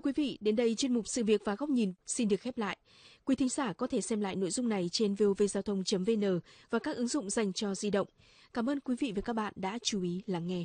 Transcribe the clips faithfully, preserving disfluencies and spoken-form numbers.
quý vị, đến đây chuyên mục Sự việc và góc nhìn xin được khép lại. Quý thính giả có thể xem lại nội dung này trên vovgiao thông chấm vn và các ứng dụng dành cho di động. Cảm ơn quý vị và các bạn đã chú ý lắng nghe.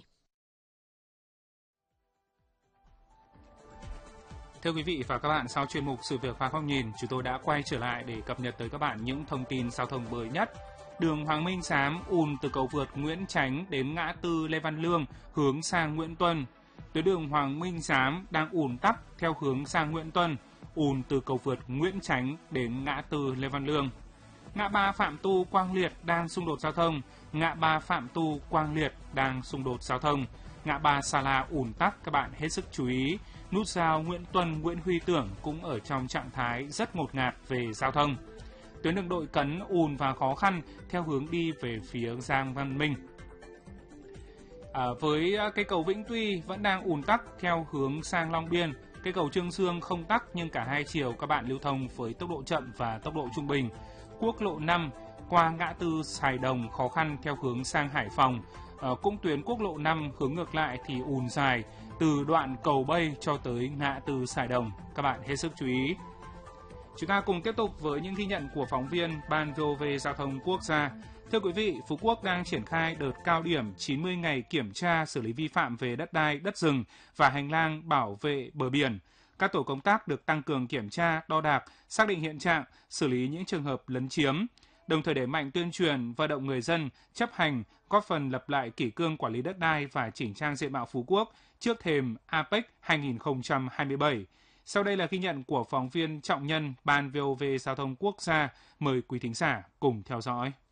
Thưa quý vị và các bạn, sau chuyên mục Sự việc và góc nhìn, chúng tôi đã quay trở lại để cập nhật tới các bạn những thông tin giao thông mới nhất. Đường Hoàng Minh Xám ùn từ cầu vượt Nguyễn Chánh đến ngã tư Lê Văn Lương hướng sang Nguyễn Tuân. Tuyến đường Hoàng Minh Xám đang ùn tắc theo hướng sang Nguyễn Tuân, ùn từ cầu vượt Nguyễn Chánh đến ngã tư Lê Văn Lương. Ngã ba Phạm Tu Quang Liệt đang xung đột giao thông, ngã ba Phạm Tu Quang Liệt đang xung đột giao thông. Ngã ba Sa La ùn tắc, các bạn hết sức chú ý. Nút giao Nguyễn Tuân, Nguyễn Huy Tưởng cũng ở trong trạng thái rất ngột ngạt về giao thông. Tuyến đường Đội Cấn ùn và khó khăn theo hướng đi về phía Giang Văn Minh. À, với cây cầu Vĩnh Tuy vẫn đang ùn tắc theo hướng sang Long Biên. Cây cầu Trương Dương không tắc nhưng cả hai chiều các bạn lưu thông với tốc độ chậm và tốc độ trung bình. Quốc lộ năm qua ngã tư Sài Đồng khó khăn theo hướng sang Hải Phòng. À, cũng tuyến quốc lộ năm hướng ngược lại thì ùn dài từ đoạn cầu Bây cho tới ngã tư Sài Đồng. Các bạn hết sức chú ý. Chúng ta cùng tiếp tục với những ghi nhận của phóng viên Ban vê o vê Giao thông Quốc gia. Thưa quý vị, Phú Quốc đang triển khai đợt cao điểm chín mươi ngày kiểm tra xử lý vi phạm về đất đai, đất rừng và hành lang bảo vệ bờ biển. Các tổ công tác được tăng cường kiểm tra, đo đạc, xác định hiện trạng, xử lý những trường hợp lấn chiếm, đồng thời đẩy mạnh tuyên truyền, vận động người dân chấp hành, góp phần lập lại kỷ cương quản lý đất đai và chỉnh trang diện mạo Phú Quốc trước thềm a pếch hai không hai bảy. Sau đây là ghi nhận của phóng viên Trọng Nhân, Ban vê o vê Giao thông Quốc gia. Mời quý thính giả cùng theo dõi.